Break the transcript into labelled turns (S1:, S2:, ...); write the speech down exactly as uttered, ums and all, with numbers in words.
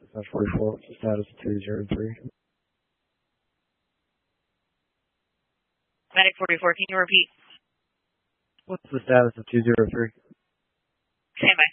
S1: That's forty-four. What's the status of two zero three?
S2: Medic forty-four, can you repeat?
S1: What's the status of two zero three?
S2: Stand by.